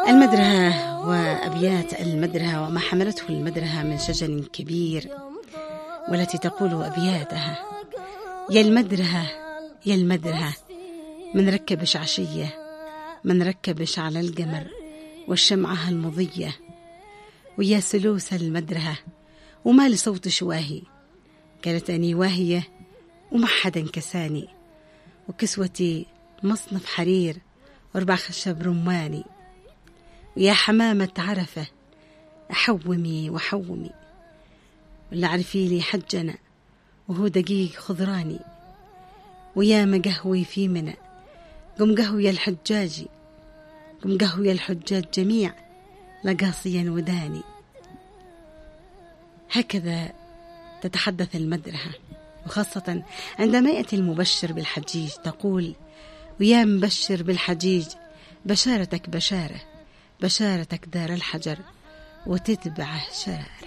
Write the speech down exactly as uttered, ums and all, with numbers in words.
المدرهة وأبيات المدرهة وما حملته المدرهة من شجن كبير، والتي تقول أبياتها: يا المدرهة يا المدرهة، من ركبش عشية، من ركبش على القمر والشمعة المضية، ويا سلوس المدرهة وما لصوت شواهي، قالت أني واهية وما حدا كساني، وكسوتي مصنف حرير واربع خشب رماني، ويا حمامة عرفة أحومي وحومي، ولا عرفي لي حجنا وهو دقيق خضراني، ويا مقهوي في منى قم قهوي الحجاجي، قم قهوي الحجاج جميع لقاصيا وداني. هكذا تتحدث المدرهة، وخاصة عندما يأتي المبشر بالحجيج تقول: ويا مبشر بالحجيج بشارتك بشارة، بشارتك دار الحجر وتتبعه شرارة.